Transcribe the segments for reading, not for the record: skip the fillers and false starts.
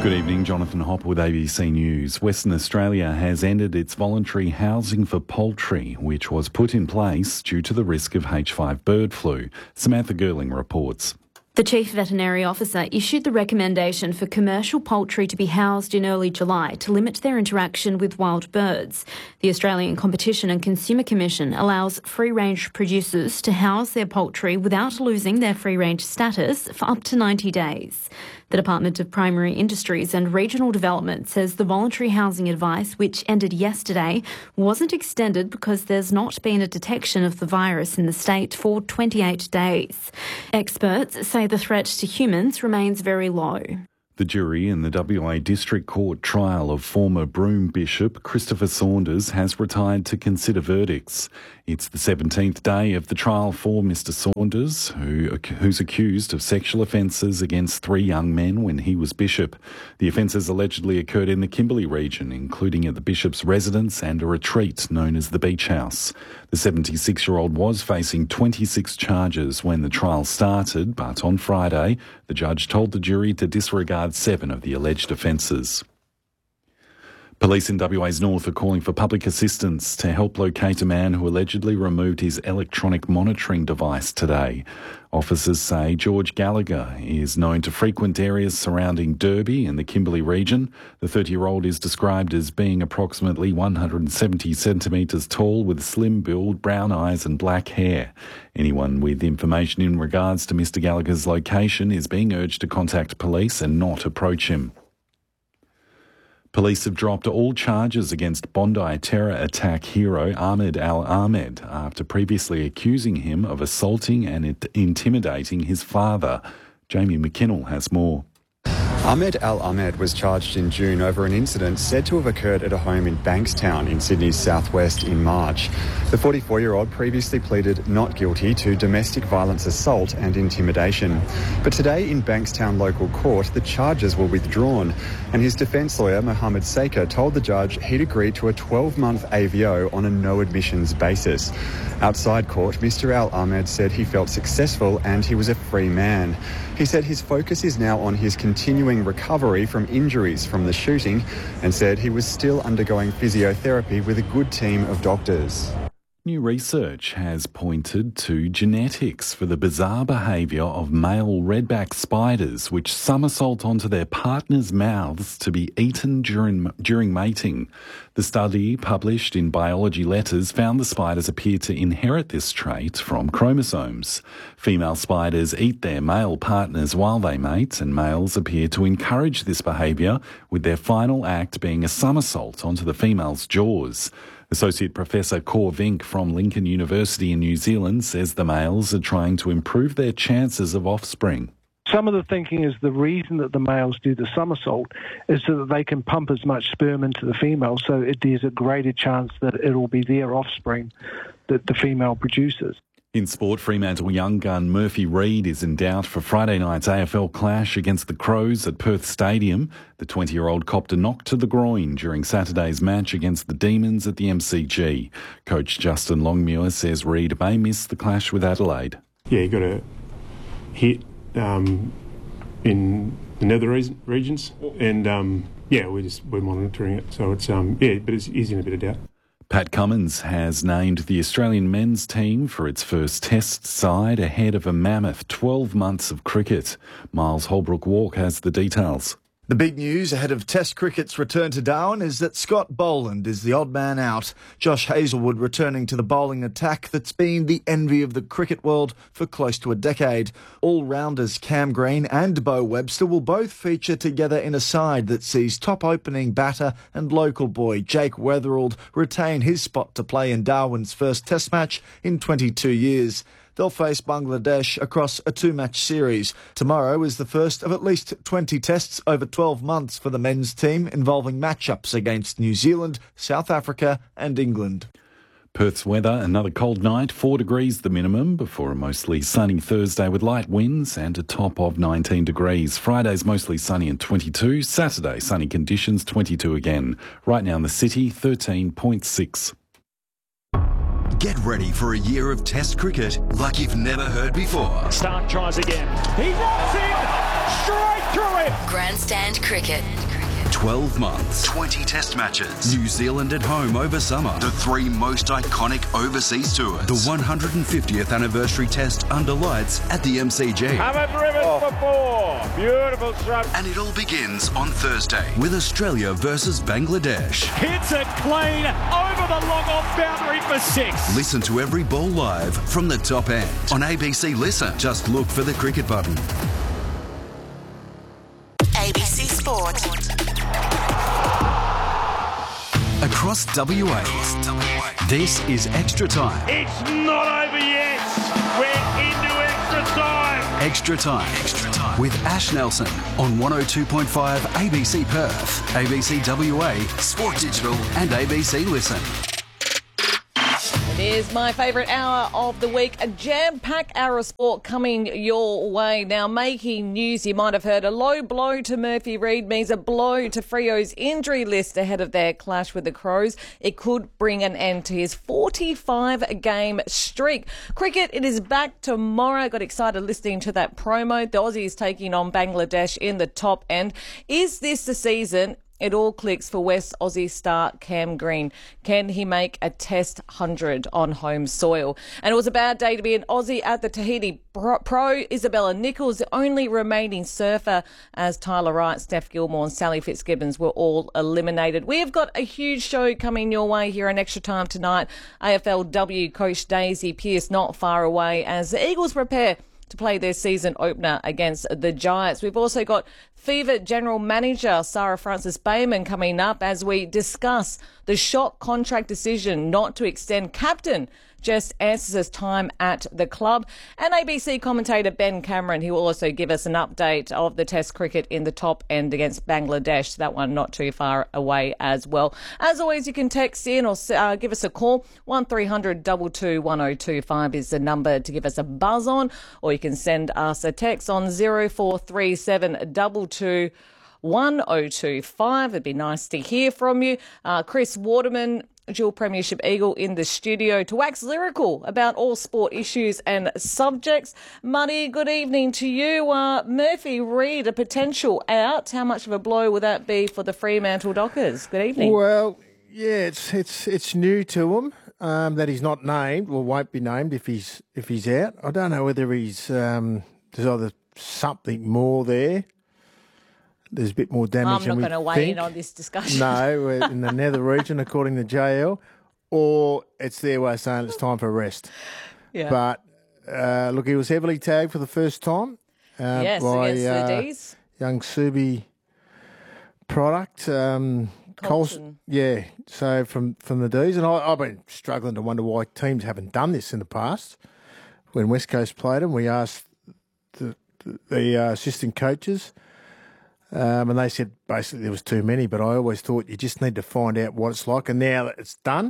Good evening, Jonathan Hopper with ABC News. Western Australia has ended its voluntary housing for poultry, which was put in place due to the risk of H5 bird flu. Samantha Gerling reports. The Chief Veterinary Officer issued the recommendation for commercial poultry to be housed in early July to limit their interaction with wild birds. The Australian Competition and Consumer Commission allows free-range producers to house their poultry without losing their free-range status for up to 90 days. The Department of Primary Industries and Regional Development says the voluntary housing advice, which ended yesterday, wasn't extended because there's not been a detection of the virus in the state for 28 days. Experts say the threat to humans remains very low. The jury in the WA District Court trial of former Broome Bishop Christopher Saunders has retired to consider verdicts. It's the 17th day of the trial for Mr Saunders, who's accused of sexual offences against 3 young men when he was bishop. The offences allegedly occurred in the Kimberley region, including at the bishop's residence and a retreat known as the Beach House. The 76-year-old was facing 26 charges when the trial started, but on Friday, the judge told the jury to disregard 7 of the alleged offences. Police in WA's north are calling for public assistance to help locate a man who allegedly removed his electronic monitoring device today. Officers say George Gallagher is known to frequent areas surrounding Derby in the Kimberley region. The 30-year-old is described as being approximately 170 centimetres tall with slim build, brown eyes and black hair. Anyone with information in regards to Mr Gallagher's location is being urged to contact police and not approach him. Police have dropped all charges against Bondi terror attack hero Ahmed Al-Ahmed after previously accusing him of assaulting and intimidating his father. Jamie McKinnell has more. Ahmed Al-Ahmed was charged in June over an incident said to have occurred at a home in Bankstown in Sydney's southwest in March. The 44-year-old previously pleaded not guilty to domestic violence assault and intimidation. But today in Bankstown local court, the charges were withdrawn, and his defence lawyer, Mohammed Saker, told the judge he'd agreed to a 12-month AVO on a no-admissions basis. Outside court, Mr Al-Ahmed said he felt successful and he was a free man. He said his focus is now on his continuing recovery from injuries from the shooting and said he was still undergoing physiotherapy with a good team of doctors. New research has pointed to genetics for the bizarre behaviour of male redback spiders which somersault onto their partners' mouths to be eaten during mating. The study, published in Biology Letters, found the spiders appear to inherit this trait from chromosomes. Female spiders eat their male partners while they mate, and males appear to encourage this behaviour, with their final act being a somersault onto the female's jaws. Associate Professor Cor Vink from Lincoln University in New Zealand says the males are trying to improve their chances of offspring. Some of the thinking is the reason that the males do the somersault is so that they can pump as much sperm into the female, so there's a greater chance that it'll be their offspring that the female produces. In sport, Fremantle young gun Murphy Reid is in doubt for Friday night's AFL clash against the Crows at Perth Stadium. The 20-year-old copped a knock to the groin during Saturday's match against the Demons at the MCG. Coach Justin Longmuir says Reid may miss the clash with Adelaide. Yeah, he got a hit in the nether regions, and we're monitoring it. So it's but he's in a bit of doubt. Pat Cummins has named the Australian men's team for its first test side ahead of a mammoth 12 months of cricket. Miles Holbrook-Walk has the details. The big news ahead of Test cricket's return to Darwin is that Scott Boland is the odd man out. Josh Hazlewood returning to the bowling attack that's been the envy of the cricket world for close to a decade. All-rounders Cam Green and Beau Webster will both feature together in a side that sees top opening batter and local boy Jake Weatherald retain his spot to play in Darwin's first Test match in 22 years. They'll face Bangladesh across a 2-match series. Tomorrow is the first of at least 20 tests over 12 months for the men's team, involving matchups against New Zealand, South Africa and England. Perth's weather, another cold night, 4 degrees the minimum, before a mostly sunny Thursday with light winds and a top of 19 degrees. Friday's mostly sunny and 22. Saturday, sunny conditions, 22 again. Right now in the city, 13.6. Get ready for a year of Test cricket like you've never heard before. Stark tries again. He walks in! Straight through it. Grandstand Cricket. 12 months, 20 test matches, New Zealand at home over summer, the 3 most iconic overseas tours, the 150th anniversary test under lights at the MCG. Haven't driven for 4. Beautiful stroke. And it all begins on Thursday with Australia versus Bangladesh. Hits it clean over the long-off boundary for 6. Listen to every ball live from the top end on ABC Listen. Just look for the cricket button. ABC Sport. Across WA, this is Extra Time. It's not over yet. We're into extra time. Extra Time with Ash Nelson on 102.5 ABC Perth, ABC WA, Sport Digital and ABC Listen. It is my favourite hour of the week, a jam-packed hour of sport coming your way. Now, making news, you might have heard a low blow to Murphy Reid means a blow to Freo's injury list ahead of their clash with the Crows. It could bring an end to his 45-game streak. Cricket, it is back tomorrow. I got excited listening to that promo. The Aussies taking on Bangladesh in the top end. Is this the season? It all clicks for West Aussie star Cam Green. Can he make a Test 100 on home soil? And it was a bad day to be an Aussie at the Tahiti Pro. Isabella Nichols, the only remaining surfer, as Tyler Wright, Steph Gilmore and Sally Fitzgibbons were all eliminated. We have got a huge show coming your way here in Extra Time tonight. AFLW coach Daisy Pearce not far away as the Eagles prepare to play their season opener against the Giants. We've also got Fever General Manager Sarah Francis-Bayman coming up as we discuss the shock contract decision not to extend captain Jess Answers' time at the club. And ABC commentator Ben Cameron, he will also give us an update of the Test cricket in the top end against Bangladesh. That one not too far away as well. As always, you can text in or give us a call. 1300 22 1025 is the number to give us a buzz on, or you can send us a text on 0437 22 1025. It'd be nice to hear from you. Chris Waterman, dual premiership Eagle, in the studio to wax lyrical about all sport issues and subjects. Muddy, good evening to you. Murphy Reid, a potential out. How much of a blow will that be for the Fremantle Dockers? Good evening. Well, yeah, it's new to him that he's not named, or won't be named if he's out. I don't know whether he's there's either something more there. There's a bit more damage than we think. I'm not going to weigh in on this discussion. No, we're in the nether region, according to JL, or it's their way of saying it's time for a rest. Yeah. But, look, he was heavily tagged for the first time. Yes, by, against the D's. Young Subi product. Colson. Yeah, so from the D's. And I've been struggling to wonder why teams haven't done this in the past. When West Coast played them, we asked the assistant coaches, and they said basically there was too many, but I always thought you just need to find out what it's like. And now that it's done,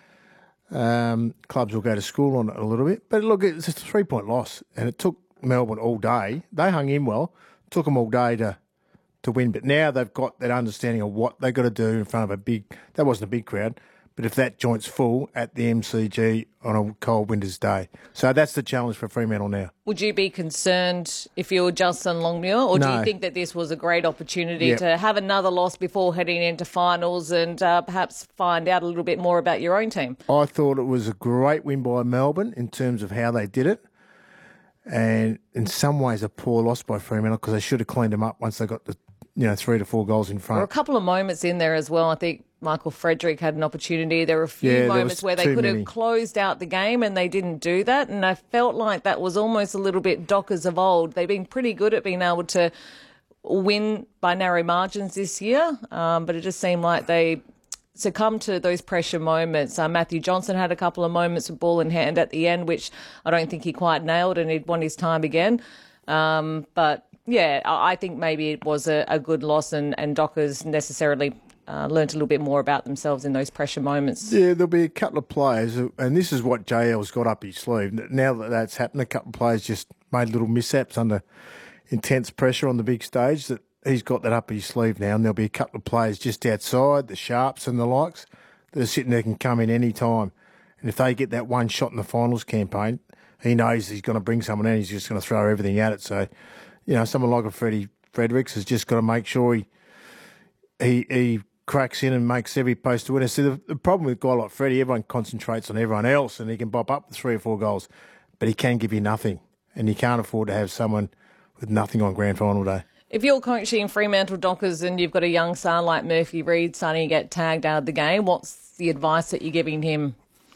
clubs will go to school on it a little bit. But look, it's a 3-point loss, and it took Melbourne all day. They hung in well. It took them all day to win. But now they've got that understanding of what they've got to do in front of that wasn't a big crowd, but if that joint's full at the MCG on a cold winter's day. So that's the challenge for Fremantle now. Would you be concerned if you were Justin Longmuir, or do you think that this was a great opportunity to have another loss before heading into finals and perhaps find out a little bit more about your own team? I thought it was a great win by Melbourne in terms of how they did it, and in some ways a poor loss by Fremantle because they should have cleaned them up once they got the 3 to 4 goals in front. There were a couple of moments in there as well. I think Michael Frederick had an opportunity. There were a few moments where they could have closed out the game and they didn't do that. And I felt like that was almost a little bit Dockers of old. They've been pretty good at being able to win by narrow margins this year, but it just seemed like they succumbed to those pressure moments. Matthew Johnson had a couple of moments with ball in hand at the end, which I don't think he quite nailed, and he'd won his time again. But yeah, I think maybe it was a good loss, and Dockers necessarily learnt a little bit more about themselves in those pressure moments. Yeah, there'll be a couple of players, and this is what JL's got up his sleeve. Now that that's happened, a couple of players just made little mishaps under intense pressure on the big stage. That he's got that up his sleeve now, and there'll be a couple of players just outside, the Sharps and the likes, that are sitting there, can come in any time. And if they get that one shot in the finals campaign, he knows he's going to bring someone in. He's just going to throw everything at it. So, someone like a Freddie Fredericks has just got to make sure he cracks in and makes every post to winner. See, the problem with a guy like Freddie, everyone concentrates on everyone else and he can pop up with 3 or 4 goals, but he can give you nothing, and you can't afford to have someone with nothing on grand final day. If you're coaching Fremantle Dockers and you've got a young son like Murphy Reid starting to get tagged out of the game, what's the advice that you're giving him?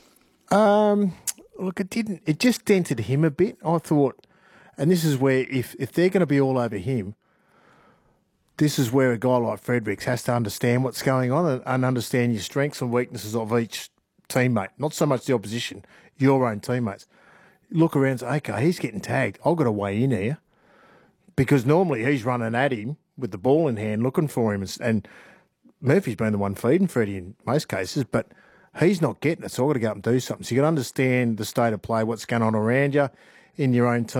Look, it just dented him a bit. I thought, and this is where if they're going to be all over him, this is where a guy like Fredericks has to understand what's going on and understand your strengths and weaknesses of each teammate, not so much the opposition, your own teammates. Look around and say, okay, he's getting tagged. I've got to weigh in here, because normally he's running at him with the ball in hand looking for him, and Murphy's been the one feeding Freddie in most cases, but he's not getting it, so I've got to go up and do something. So you've got to understand the state of play, what's going on around you in your own team.